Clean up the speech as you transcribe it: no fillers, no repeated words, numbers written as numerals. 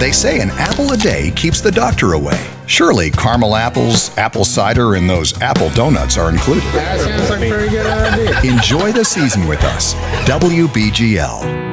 They say an apple a day keeps the doctor away. Surely caramel apples, apple cider, and those apple donuts are included. That sounds like a very good idea. Enjoy the season with us. WBGL.